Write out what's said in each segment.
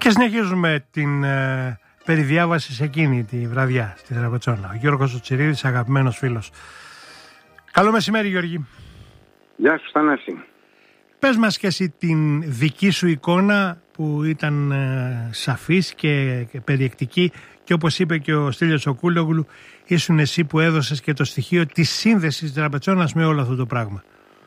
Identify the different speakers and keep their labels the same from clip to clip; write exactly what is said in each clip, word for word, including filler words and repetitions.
Speaker 1: Και συνεχίζουμε την ε, περιδιάβαση σε εκείνη τη βραδιά στη Δραπετσόνα. Ο Γιώργος ο Τσιρίδης, αγαπημένος φίλος. Καλό μεσημέρι, Γιώργη.
Speaker 2: Γεια σου, Θανάση.
Speaker 1: Πες μας και εσύ την δική σου εικόνα που ήταν ε, σαφής και, και περιεκτική, και όπως είπε και ο Στέλιος ο Κούλογλου, ήσουν εσύ που έδωσες και το στοιχείο της σύνδεσης Δραπετσόνας με όλο αυτό το πράγμα.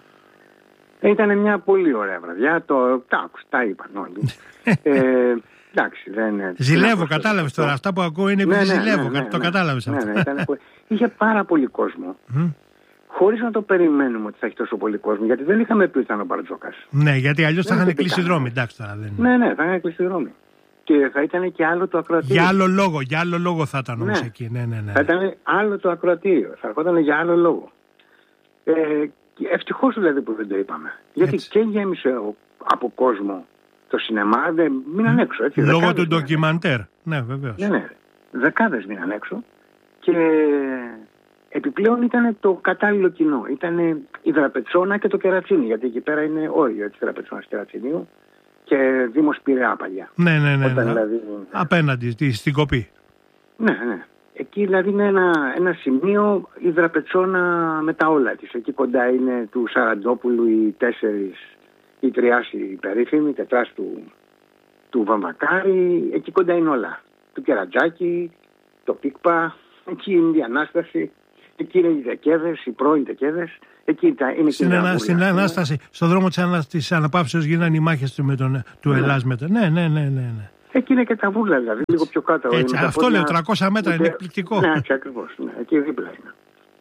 Speaker 2: Ήταν μια πολύ ωραία βραδιά, το τάκους, τα είπαν όλοι. ε, εντάξει, δεν...
Speaker 1: Ζηλεύω, κατάλαβες τώρα, αυτά που ακούω είναι επειδή ναι, ναι, ζηλεύω, ναι, ναι, το ναι, κατάλαβες
Speaker 2: ναι,
Speaker 1: αυτό.
Speaker 2: Ναι, ήταν, είχε πάρα πολύ κόσμο. Mm. Χωρίς να το περιμένουμε ότι θα έχει τόσο πολύ κόσμο, γιατί δεν είχαμε πει ότι ήταν ο Μπαρτζόκας.
Speaker 1: Ναι, γιατί αλλιώς θα είχαν κλείσει δρόμοι, εντάξει τώρα. Δεν...
Speaker 2: Ναι, ναι, θα είχαν κλείσει δρόμοι. Και θα ήταν και άλλο το ακροατήριο.
Speaker 1: Για άλλο λόγο, για άλλο λόγο θα ήταν όμως
Speaker 2: ναι.
Speaker 1: εκεί. Ναι, ναι, ναι.
Speaker 2: Θα ήταν άλλο το ακροατήριο, θα ερχόταν για άλλο λόγο. Ε, ευτυχώς δηλαδή που δεν το είπαμε. Γιατί έτσι. Και γέμισε από κόσμο το σινεμά, δεν μείναν έξω. Έτσι,
Speaker 1: λόγω του ντοκιμαντέρ. Ναι, βεβαίως.
Speaker 2: Ναι, ναι. Δεκάδες μείναν έξω. Και επιπλέον ήταν το κατάλληλο κοινό. Ήταν η Δραπετσόνα και το Κερατσίνι. Γιατί εκεί πέρα είναι όριο της Δραπετσόνας Κερατσινίου και Δήμος Πειραιά παλιά.
Speaker 1: Ναι, ναι, ναι.
Speaker 2: Όταν,
Speaker 1: ναι.
Speaker 2: δηλαδή...
Speaker 1: Απέναντι στην κοπή.
Speaker 2: Ναι, ναι. Εκεί δηλαδή είναι ένα, ένα σημείο η Δραπετσόνα με τα όλα της. Εκεί κοντά είναι του Σαραντόπουλου οι τέσσερις, η Τριάση η περίφημη, τετράς του, του Βαμβακάρη. Εκεί κοντά είναι όλα. Του Κερατζάκη, το Πίκπα, εκεί είναι η Ανάσταση, εκεί είναι οι Δεκέδες, οι πρώην Δεκέδες. Εκεί είναι
Speaker 1: στην, ανα, στην Ανάσταση, στον δρόμο της, ανα, της Αναπαύσεως γίνανε οι μάχες του, με τον, του ναι. Ελλάς με τον. Ναι, ναι, ναι, ναι, ναι.
Speaker 2: Εκεί είναι και τα Βούλα, δηλαδή, λίγο πιο κάτω.
Speaker 1: Έτσι, αυτό λέω, τριακόσια μέτρα ούτε... είναι εκπληκτικό.
Speaker 2: Ναι, έτσι ακριβώς. Ναι, εκεί δίπλα είναι.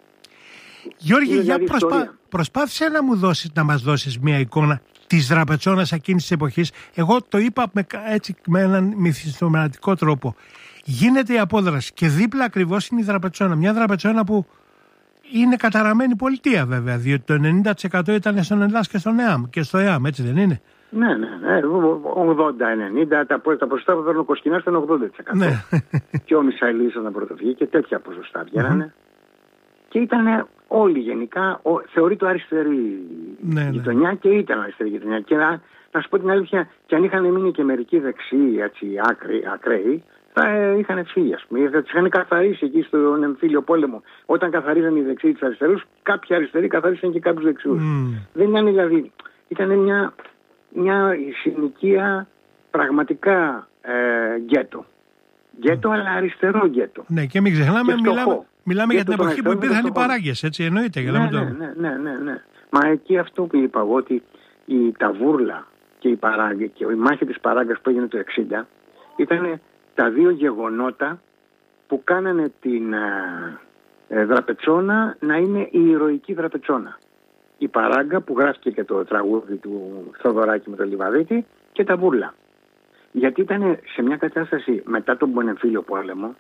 Speaker 1: Γιώργη, είναι για δηλαδή προσπά... προσπάθησε να μου δώσεις, να μας δώσεις μια εικόνα της Δραπετσόνας εκείνης της εποχής. Εγώ το είπα με, έτσι, με έναν μυθιστομηματικό τρόπο. Γίνεται η απόδραση και δίπλα ακριβώς είναι η Δραπετσόνα. Μια Δραπετσόνα που είναι καταραμένη πολιτεία βέβαια, διότι το ενενήντα τοις εκατό ήταν στον Ελλάς και στον ΕΑΜ και στο ΕΑΜ, έτσι δεν είναι?
Speaker 2: Ναι, ναι, ναι, ογδόντα ενενήντα, τα ποσοστά που παίρνουν ο Κοσκινάς ήταν ογδόντα τοις εκατό. Ναι. Και ο Μισαηλής όταν πρωτοβγήκε και τέτοια ποσοστά βγαίνανε. Mm-hmm. Και ήταν όλοι γενικά, ο, θεωρείται αριστερή ναι, γειτονιά ναι. Και ήταν αριστερή γειτονιά. Και να, να σου πω την αλήθεια, και αν είχαν μείνει και μερικοί δεξιοί, έτσι, άκρη, ακραίοι, θα ε, είχαν φύγει, ας πούμε. Θα τις είχαν καθαρίσει εκεί στον εμφύλιο πόλεμο. Όταν καθαρίζαν οι δεξιοί τους αριστερούς, κάποιοι αριστεροί καθαρίσαν και κάποιους δεξιούς. Mm. Δεν ήταν δηλαδή, ήταν μια... μια συνοικία πραγματικά ε, γκέτο. Γκέτο, mm. αλλά αριστερό γκέτο.
Speaker 1: Ναι, και μην ξεχνάμε, μιλάμε, μιλάμε για την εποχή που υπήρχαν οι παράγκες, έτσι εννοείται.
Speaker 2: Ναι, ναι, το... ναι, ναι, ναι, ναι. Μα εκεί αυτό που είπα εγώ, ότι η, τα βούρλα και η παράγκα και η μάχη της παράγκας που έγινε το εξήντα ήταν τα δύο γεγονότα που κάνανε την ε, ε, Δραπετσόνα να είναι η ηρωική Δραπετσόνα. Η παράγκα που γράφτηκε και το τραγούδι του Θοδωράκη με τον Λιβαδίτη και τα βούρλα. Γιατί ήταν σε μια κατάσταση μετά τον Πονεμφύλιο πόλεμο,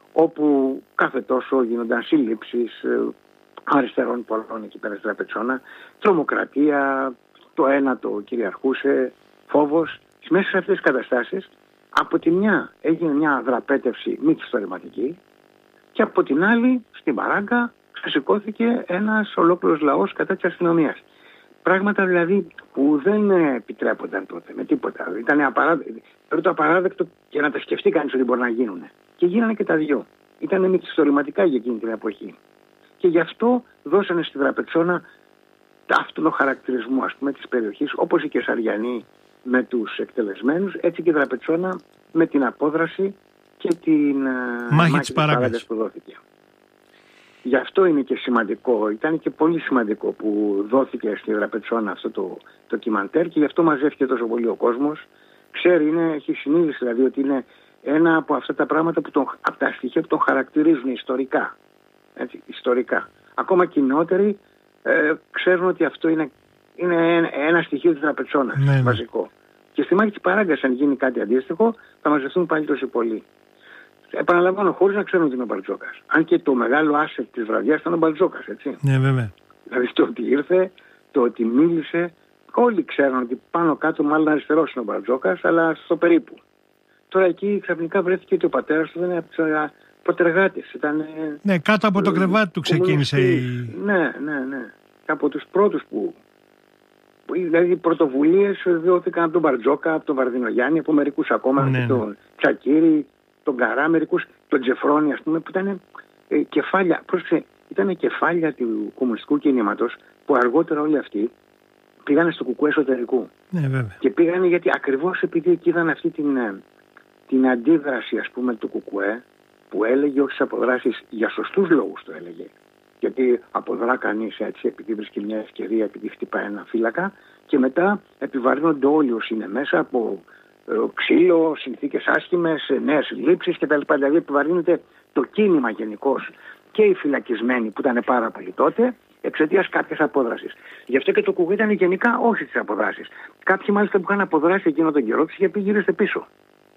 Speaker 2: όπου κάθε τόσο γίνονταν σύλληψεις αριστερών πολλών εκεί πέρα στη Δραπετσόνα, τρομοκρατία, το ένα το κυριαρχούσε, φόβος. Μέσα σε αυτές τις καταστάσεις, από τη μια έγινε μια δραπέτευση μυθιστορηματική και από την άλλη στην παράγκα σηκώθηκε ένας ολόκληρος λαός κατά της αστυνομίας. Πράγματα δηλαδή που δεν επιτρέπονταν τότε με τίποτα. Ήταν απαράδεκτο, το απαράδεκτο και να τα σκεφτεί κανείς ότι μπορεί να γίνουν. Και γίνανε και τα δυο. Ήταν μυθιστορηματικά για εκείνη την εποχή. Και γι' αυτό δώσανε στη Δραπετσόνα αυτόν τον χαρακτηρισμό, ας πούμε, της περιοχής, όπως η Κεσαριανή με τους εκτελεσμένους, έτσι και η Δραπετσόνα με την απόδραση και την μάχη της παράγκας που δόθηκε. Γι' αυτό είναι και σημαντικό, ήταν και πολύ σημαντικό που δόθηκε στη Δραπετσόνα αυτό το ντοκιμαντέρ και γι' αυτό μαζεύτηκε τόσο πολύ ο κόσμος. Ξέρει, είναι, έχει συνείδηση δηλαδή ότι είναι ένα από αυτά τα πράγματα, που τον, από τα στοιχεία που τον χαρακτηρίζουν ιστορικά. Έτσι, ιστορικά. Ακόμα και οι νεότεροι ε, ξέρουν ότι αυτό είναι, είναι ένα, ένα στοιχείο της Δραπετσόνας, ναι, βασικό. Ναι. Και στη μάχη της παράγκας, αν γίνει κάτι αντίστοιχο, θα μαζευτούν πάλι τόσοι πολλοί. Επαναλαμβάνω, χωρίς να ξέρουν ότι είναι ο Μπαρτζόκας. Αν και το μεγάλο asset της βραδιάς ήταν ο Μπαρτζόκας, έτσι.
Speaker 1: Ναι, βέβαια.
Speaker 2: Δηλαδή το ότι ήρθε, το ότι μίλησε, όλοι ξέρουν ότι πάνω κάτω μάλλον αριστερός είναι ο Μπαρτζόκας, αλλά στο περίπου. Τώρα εκεί ξαφνικά βρέθηκε ότι ο πατέρας του δεν είναι από τους προτεργάτες. Ήταν,
Speaker 1: ναι, κάτω από το κρεβάτι του ξεκίνησε η...
Speaker 2: Ναι, ναι, ναι. Από τους πρώτους που Δηλαδή πρωτοβουλίες δόθηκαν από τον Μπαρτζόκα, από τον Βαρδινογιάννη, από μερικούς ακόμα,
Speaker 1: ναι, ναι.
Speaker 2: τον Τσακίρη, τον Καρά, μερικούς, τον Τζεφρόνι, ας πούμε, που ήταν ε, κεφάλια, πρόσεξε, ήταν κεφάλια του κομμουνιστικού κινήματος που αργότερα όλοι αυτοί πήγανε στο κουκουέ εσωτερικού.
Speaker 1: Ναι, βέβαια.
Speaker 2: Και πήγανε γιατί ακριβώς επειδή εκεί είδαν αυτή την, την αντίδραση, ας πούμε, του κουκουέ, που έλεγε όχι στις αποδράσεις για σωστούς λόγους το έλεγε. Γιατί αποδρά κανείς έτσι επειδή βρίσκει μια ευκαιρία, επειδή χτυπάει ένα φύλακα, και μετά επιβαρύνονται όλοι όσοι είναι μέσα από ε, ξύλο, συνθήκες άσχημες, νέες λήψεις κτλ. Δηλαδή επιβαρύνεται το κίνημα γενικώς και οι φυλακισμένοι που ήταν πάρα πολλοί τότε εξαιτίας κάποιες απόδρασης. Γι' αυτό και το κουκουέ ήταν γενικά όχι τις αποδράσεις. Κάποιοι μάλιστα που είχαν αποδράσει εκείνο τον καιρό τους είχε πει γυρίστε πίσω.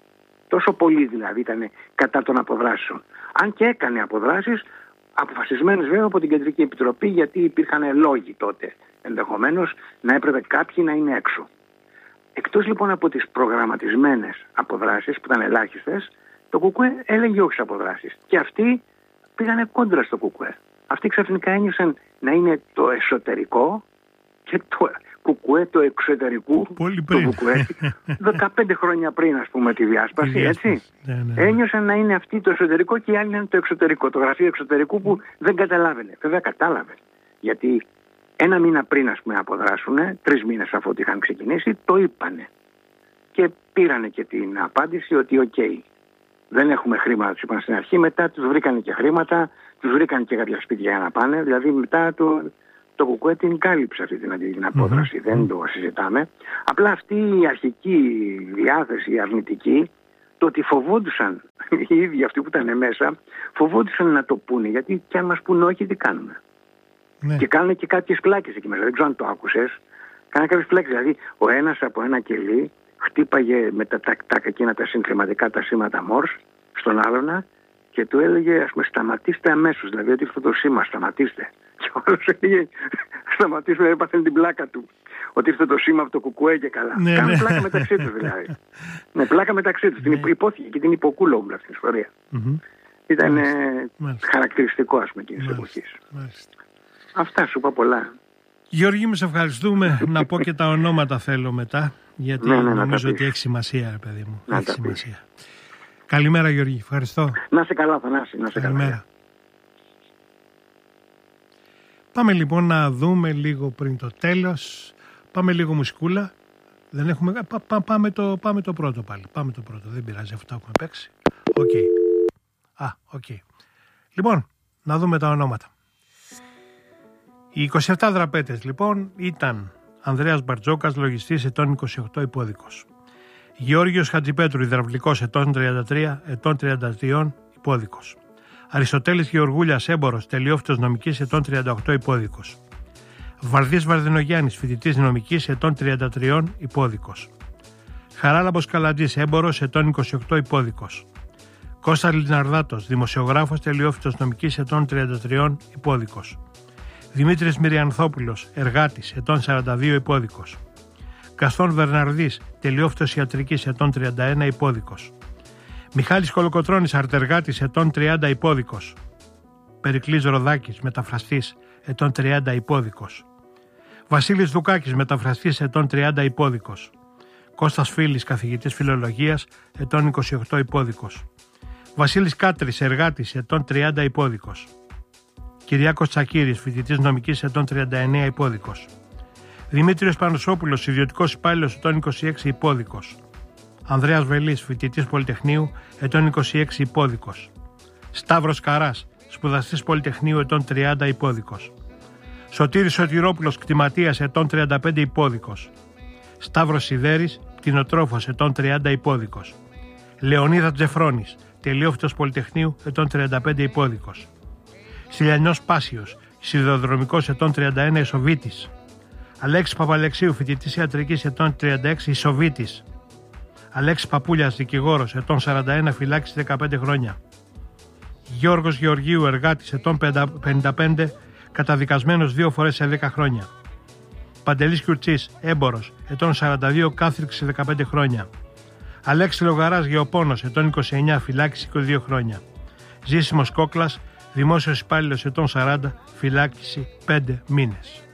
Speaker 2: Τόσο πολύ δηλαδή ήταν κατά των αποδράσεων. Αν και έκανε αποδράσεις, αποφασισμένες βέβαια από την Κεντρική Επιτροπή, γιατί υπήρχαν λόγοι τότε ενδεχομένως να έπρεπε κάποιοι να είναι έξω. Εκτός λοιπόν από τις προγραμματισμένες αποδράσεις που ήταν ελάχιστες, το κουκουέ έλεγε όχι στις αποδράσεις. Και αυτοί πήγανε κόντρα στο κουκουέ. Αυτοί ξαφνικά ένιωσαν να είναι το εσωτερικό και το κουκουέ το εξωτερικού.
Speaker 1: Πολύ πριν.
Speaker 2: Το κουκουέ, δεκαπέντε χρόνια πριν, ας πούμε, τη διάσπαση, έτσι. Ναι, ναι, ναι. Ένιωσαν να είναι αυτοί το εσωτερικό και οι άλλοι είναι το εξωτερικό. Το γραφείο εξωτερικού που δεν καταλάβαινε. Βέβαια κατάλαβε. Γιατί ένα μήνα πριν, ας πούμε, αποδράσουνε, τρεις μήνες αφού ότι είχαν ξεκινήσει, το είπανε. Και πήρανε και την απάντηση ότι οκ, okay, δεν έχουμε χρήματα, τους είπαν στην αρχή. Μετά τους βρήκανε και χρήματα, τους βρήκανε και κάποια σπίτια για να πάνε. Δηλαδή μετά το, το κουκουέ την κάλυψε αυτή την, την απόδραση. Mm-hmm. Δεν το συζητάμε. Απλά αυτή η αρχική διάθεση, η αρνητική, το ότι φοβόντουσαν οι ίδιοι αυτοί που ήταν μέσα, φοβόντουσαν να το πούνε. Γιατί κι αν μας πούνε όχι, τι κάνουμε. Ναι. Και κάνουν και κάποιες πλάκες εκεί μέσα. Δεν ξέρω αν το άκουσες. Κάνανε κάποιες πλάκες. Δηλαδή ο ένας από ένα κελί χτύπαγε με τα, τα, τα εκείνα τα συνθεματικά τα σήματα Μόρς στον άλλονα και του έλεγε, ας πούμε, σταματήστε αμέσως. Δηλαδή ότι αυτό το σήμα, σταματήστε. Και ο άλλος έλεγε, σταματήστε, έπαθεν την πλάκα του. Ότι αυτό το σήμα από το κουκουέ και καλά.
Speaker 1: Ναι,
Speaker 2: Κάνουν
Speaker 1: ναι.
Speaker 2: πλάκα μεταξύ τους δηλαδή. Ναι, πλάκα μεταξύ τους. Ναι. Την υπόθηκε και την υποκούλογουν αυτή την ιστορία. Mm-hmm. Ήταν Μάλιστα. χαρακτηριστικό, ας πούμε, εκείνης της εποχής. Αυτά, σου είπα πολλά.
Speaker 1: Γιώργη, με σε ευχαριστούμε. Να πω και τα ονόματα θέλω μετά, γιατί ναι, ναι, νομίζω ότι έχει σημασία, παιδί μου.
Speaker 2: Να
Speaker 1: έχει σημασία. Καλημέρα, Γιώργη. Ευχαριστώ.
Speaker 2: Να σε καλά, Θανάση. Να σε
Speaker 1: Καλημέρα.
Speaker 2: Καλά.
Speaker 1: Πάμε λοιπόν να δούμε λίγο πριν το τέλος. Πάμε λίγο μουσικούλα. Δεν έχουμε... Πά, πά, πάμε, το, πάμε το πρώτο πάλι. Πάμε το πρώτο. Δεν πειράζει, αυτό έχουμε παίξει. Οκ. Okay. Α, οκ. Okay. Λοιπόν, να δούμε τα ονόματα. Οι είκοσι επτά δραπέτες λοιπόν ήταν Ανδρέας Μπαρτζόκας, λογιστής, ετών είκοσι οκτώ, υπόδικος. Γεώργιος Χατζηπέτρου, υδραυλικός, ετών τριάντα τρία, ετών τριάντα τρία, υπόδικος. Αριστοτέλης Γεωργούλιας, έμπορος, τελειόφυτος νομικής, ετών τριάντα οκτώ, υπόδικος. Βαρδής Βαρδινογιάννης, φοιτητής νομικής, ετών τριάντα τρία, υπόδικος. Χαράλαμπος Καλατζής, έμπορος, ετών είκοσι οκτώ, υπόδικος. Κώστας Λιναρδάτος, δημοσιογράφος, τελειόφυτος νομικής, ετών τριάντα τρία, υπόδικος. Δημήτρης Μυριανθόπουλος, εργάτης, ετών σαράντα δύο, υπόδικος. Καστόν Βερναρδής, τελειόφυτος ιατρικής, ετών τριάντα ένα, υπόδικος. Μιχάλης Κολοκοτρώνης, αρτεργάτης, ετών τριάντα, υπόδικος. Περικλής Ροδάκης, μεταφραστής, ετών τριάντα, υπόδικος. Βασίλης Δουκάκης, μεταφραστής, ετών τριάντα, υπόδικος. Κώστας Φίλης, καθηγητής φιλολογίας, ετών είκοσι οκτώ, υπόδικος. Βασίλης Κάτρης, εργάτης, ετών τριάντα, υπόδικος. Κυριάκος Τσακίρης, φοιτητής νομικής, ετών τριάντα εννέα, υπόδικος. Δημήτριος Πανουσόπουλος, ιδιωτικός υπάλληλος, ετών είκοσι έξι, υπόδικος. Ανδρέας Βελής, φοιτητής Πολυτεχνείου, ετών είκοσι έξι, υπόδικος. Σταύρος Καράς, σπουδαστής Πολυτεχνείου, ετών τριάντα, υπόδικος. Σωτήρης Σωτηρόπουλος, κτηματίας, ετών τριάντα πέντε, υπόδικος. Σταύρος Σιδέρης, κτηνοτρόφος, ετών τριάντα, υπόδικος. Λεωνίδα Τζεφρόνης, τελειόφυτος Πολυτεχνείου, ετών τριάντα πέντε, υπόδικος. Σιλιανός Πάσιος, σιδηροδρομικός, ετών τριάντα ένα, ισοβήτης. Αλέξης Παπαλεξίου, φοιτητής ιατρικής, ετών τριάντα έξι, ισοβήτης. Αλέξης Παπούλιας, δικηγόρος, ετών σαράντα ένα, φυλάκιση δεκαπέντε χρόνια. Γιώργος Γεωργίου, εργάτης, ετών πενήντα πέντε, καταδικασμένος δύο φορές σε δέκα χρόνια. Παντελής Κιουρτσής, έμπορος, ετών σαράντα δύο, κάθριξη δεκαπέντε χρόνια. Αλέξης Λογαράς, γεωπόνος, ετών είκοσι εννέα, φυλάκιση είκοσι δύο χρόνια. Ζήσιμος Κόκλας, δημόσιος υπάλληλος, ετών σαράντα, φυλάκιση πέντε μήνες.